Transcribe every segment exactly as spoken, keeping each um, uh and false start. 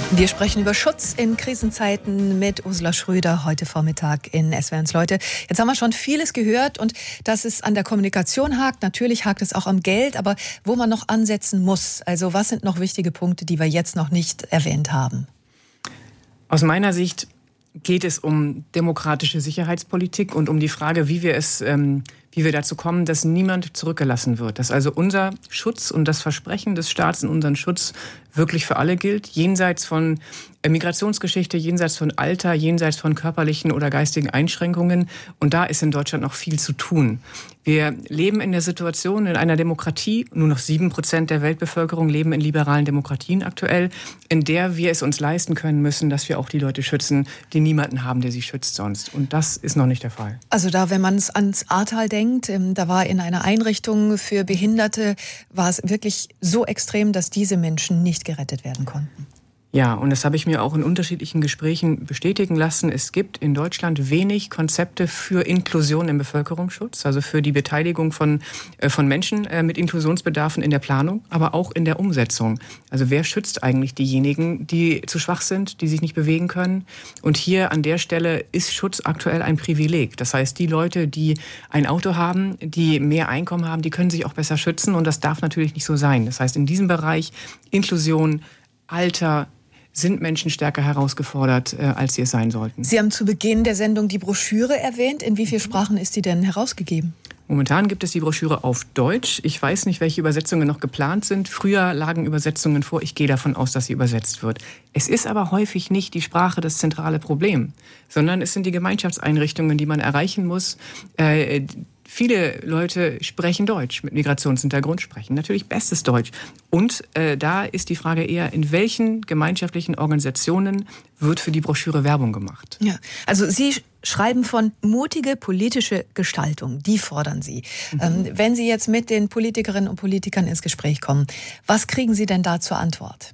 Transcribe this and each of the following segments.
Wir sprechen über Schutz in Krisenzeiten mit Ursula Schröder heute Vormittag in S W R eins Leute. Jetzt haben wir schon vieles gehört und dass es an der Kommunikation hakt. Natürlich hakt es auch am Geld, aber wo man noch ansetzen muss. Also was sind noch wichtige Punkte, die wir jetzt noch nicht erwähnt haben? Aus meiner Sicht geht es um demokratische Sicherheitspolitik und um die Frage, wie wir es, ähm, wie wir dazu kommen, dass niemand zurückgelassen wird. Dass also unser Schutz und das Versprechen des Staats in unseren Schutz wirklich für alle gilt, jenseits von Migrationsgeschichte, jenseits von Alter, jenseits von körperlichen oder geistigen Einschränkungen. Und da ist in Deutschland noch viel zu tun. Wir leben in der Situation in einer Demokratie, nur noch sieben Prozent der Weltbevölkerung leben in liberalen Demokratien aktuell, in der wir es uns leisten können müssen, dass wir auch die Leute schützen, die niemanden haben, der sie schützt sonst. Und das ist noch nicht der Fall. Also da, wenn man es ans Ahrtal denkt, da war in einer Einrichtung für Behinderte, war es wirklich so extrem, dass diese Menschen nicht gerettet werden konnten. Ja, und das habe ich mir auch in unterschiedlichen Gesprächen bestätigen lassen. Es gibt in Deutschland wenig Konzepte für Inklusion im Bevölkerungsschutz, also für die Beteiligung von, äh, von Menschen äh, mit Inklusionsbedarfen in der Planung, aber auch in der Umsetzung. Also wer schützt eigentlich diejenigen, die zu schwach sind, die sich nicht bewegen können? Und hier an der Stelle ist Schutz aktuell ein Privileg. Das heißt, die Leute, die ein Auto haben, die mehr Einkommen haben, die können sich auch besser schützen und das darf natürlich nicht so sein. Das heißt, in diesem Bereich Inklusion, Alter, sind Menschen stärker herausgefordert, äh, als sie es sein sollten. Sie haben zu Beginn der Sendung die Broschüre erwähnt. In wie vielen Sprachen ist die denn herausgegeben? Momentan gibt es die Broschüre auf Deutsch. Ich weiß nicht, welche Übersetzungen noch geplant sind. Früher lagen Übersetzungen vor. Ich gehe davon aus, dass sie übersetzt wird. Es ist aber häufig nicht die Sprache das zentrale Problem, sondern es sind die Gemeinschaftseinrichtungen, die man erreichen muss. Äh, Viele Leute sprechen Deutsch, mit Migrationshintergrund sprechen natürlich bestes Deutsch. Und äh, da ist die Frage eher, in welchen gemeinschaftlichen Organisationen wird für die Broschüre Werbung gemacht? Ja, also Sie schreiben von mutige politische Gestaltung, die fordern Sie. Mhm. Ähm, wenn Sie jetzt mit den Politikerinnen und Politikern ins Gespräch kommen, was kriegen Sie denn da zur Antwort?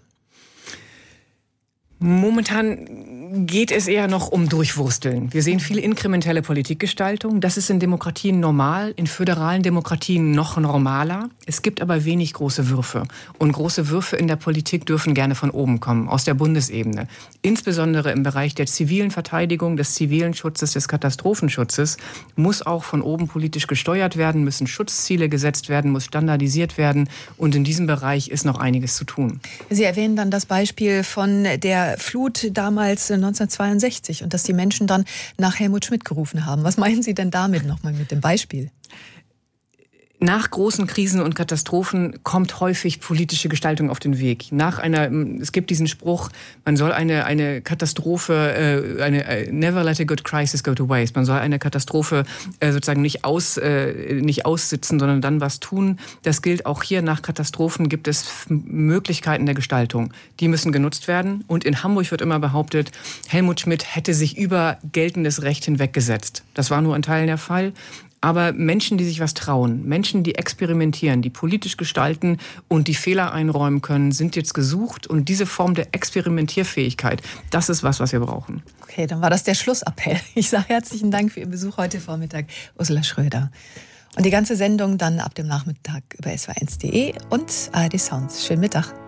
Momentan geht es eher noch um Durchwursteln. Wir sehen viel inkrementelle Politikgestaltung. Das ist in Demokratien normal, in föderalen Demokratien noch normaler. Es gibt aber wenig große Würfe. Und große Würfe in der Politik dürfen gerne von oben kommen, aus der Bundesebene. Insbesondere im Bereich der zivilen Verteidigung, des zivilen Schutzes, des Katastrophenschutzes muss auch von oben politisch gesteuert werden, müssen Schutzziele gesetzt werden, muss standardisiert werden. Und in diesem Bereich ist noch einiges zu tun. Sie erwähnen dann das Beispiel von der Flut damals neunzehnhundertzweiundsechzig und dass die Menschen dann nach Helmut Schmidt gerufen haben. Was meinen Sie denn damit nochmal mit dem Beispiel? Nach großen Krisen und Katastrophen kommt häufig politische Gestaltung auf den Weg. Nach einer, es gibt diesen Spruch, man soll eine eine Katastrophe, eine never let a good crisis go to waste. Man soll eine Katastrophe sozusagen nicht aus nicht aussitzen, sondern dann was tun. Das gilt auch hier. Nach Katastrophen gibt es Möglichkeiten der Gestaltung. Die müssen genutzt werden. Und in Hamburg wird immer behauptet, Helmut Schmidt hätte sich über geltendes Recht hinweggesetzt. Das war nur in Teilen der Fall. Aber Menschen, die sich was trauen, Menschen, die experimentieren, die politisch gestalten und die Fehler einräumen können, sind jetzt gesucht. Und diese Form der Experimentierfähigkeit, das ist was, was wir brauchen. Okay, dann war das der Schlussappell. Ich sage herzlichen Dank für Ihren Besuch heute Vormittag, Ursula Schröder. Und die ganze Sendung dann ab dem Nachmittag über S W R eins punkt de und A R D Sounds. Schönen Mittag.